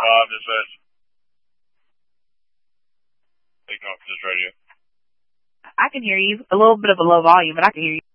Bob, is that taking off this radio? I can hear you. A little bit of a low volume, but I can hear you.